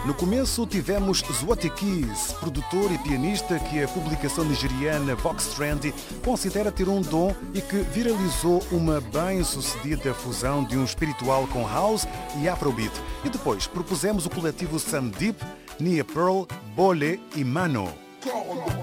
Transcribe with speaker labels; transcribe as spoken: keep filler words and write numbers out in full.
Speaker 1: No começo tivemos Zwati Keys, produtor e pianista que a publicação nigeriana Vox Trendy considera ter um dom e que viralizou uma bem-sucedida fusão de um espiritual com house e afrobeat. E depois propusemos o coletivo Sam Deep, Nia Pearl, Bole e Mano.